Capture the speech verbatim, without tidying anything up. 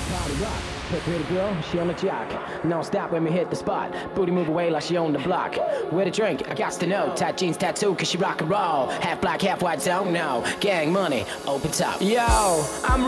Party rock, hey pretty girl, she on the jock. Non stop when we hit the spot. Booty move away like she on the block. Where to drink? I got to know. Tight jeans, tattoo, cause she rock and roll. Half black, half white, don't know. Gang money, open top. Yo, I'm